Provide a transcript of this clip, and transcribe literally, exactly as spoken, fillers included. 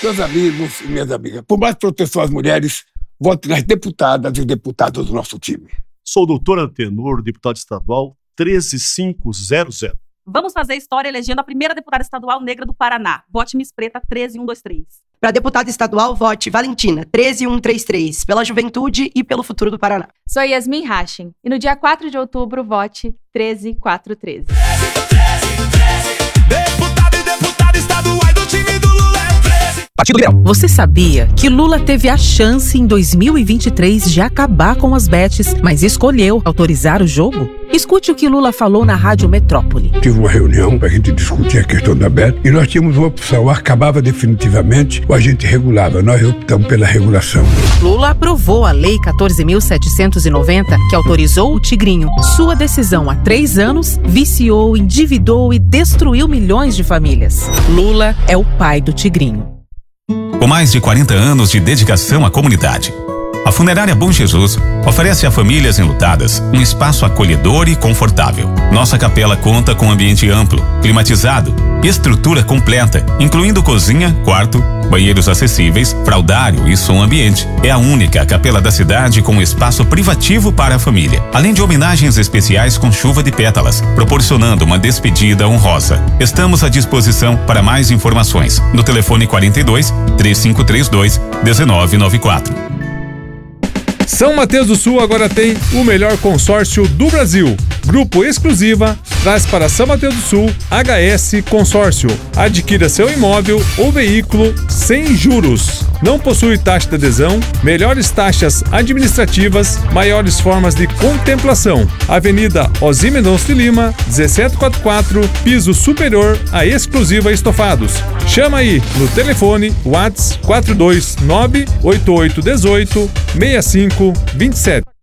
Meus amigos e minhas amigas, por mais proteção às mulheres, vote nas deputadas e deputados do nosso time. Sou o doutor Antenor, deputado estadual treze mil quinhentos. Vamos fazer história elegendo a primeira deputada estadual negra do Paraná. Vote Miss Preta treze mil cento e vinte e três. Para deputada estadual, vote Valentina treze mil cento e trinta e três, pela juventude e pelo futuro do Paraná. Sou Yasmin Hashim e no dia quatro de outubro, vote treze mil quatrocentos e treze. Deputado e deputada estaduais do time do Lula é treze. Partido Liberal. Você sabia que Lula teve a chance em dois mil e vinte e três de acabar com as bets, mas escolheu autorizar o jogo? Escute o que Lula falou na Rádio Metrópole. Tive uma reunião para a gente discutir a questão da bet e nós tínhamos uma opção, ou acabava definitivamente ou a gente regulava. Nós optamos pela regulação. Lula aprovou a Lei quatorze mil setecentos e noventa, que autorizou o Tigrinho. Sua decisão há três anos viciou, endividou e destruiu milhões de famílias. Lula é o pai do Tigrinho. Com mais de quarenta anos de dedicação à comunidade, a Funerária Bom Jesus oferece a famílias enlutadas um espaço acolhedor e confortável. Nossa capela conta com ambiente amplo, climatizado, estrutura completa, incluindo cozinha, quarto, banheiros acessíveis, fraldário e som ambiente. É a única capela da cidade com espaço privativo para a família, além de homenagens especiais com chuva de pétalas, proporcionando uma despedida honrosa. Estamos à disposição para mais informações no telefone quarenta e dois, três cinco três dois, um nove nove quatro. São Mateus do Sul agora tem o melhor consórcio do Brasil. Grupo Exclusiva traz para São Mateus do Sul H S Consórcio. Adquira seu imóvel ou veículo sem juros. Não possui taxa de adesão, melhores taxas administrativas, maiores formas de contemplação. Avenida Ozzy Mendonça de Lima, dezessete quarenta e quatro, piso superior a Exclusiva Estofados. Chama aí no telefone WhatsApp quatro dois nove, oito oito um oito, seis cinco dois sete.